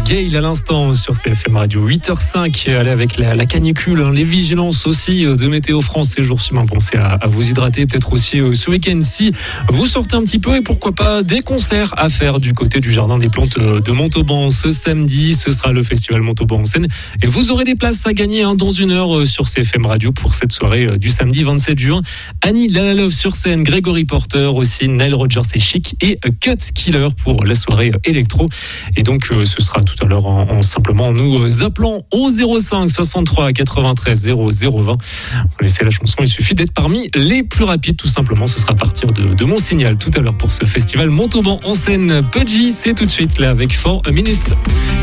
Gale à l'instant sur CFM Radio. 8h05, allez avec la canicule, les vigilances aussi de Météo France ces jours-ci. Pensez à vous hydrater, peut-être aussi ce week-end si vous sortez un petit peu, et pourquoi pas des concerts à faire du côté du Jardin des Plantes de Montauban. Ce samedi, ce sera le festival Montauban en scène et vous aurez des places à gagner dans une heure sur CFM Radio pour cette soirée du samedi 27 juin. Annie Lalalove sur scène, Grégory Porter aussi, Nile Rodgers et Chic et Cut Killer pour la soirée électro. Et donc ce sera tout à l'heure en simplement nous appelant au 05 63 93 00 20. Vous laissez la chanson, il suffit d'être parmi les plus rapides tout simplement. Ce sera à partir de mon signal tout à l'heure pour ce festival Montauban en scène. Pudgy, c'est tout de suite là avec 4 Minutes.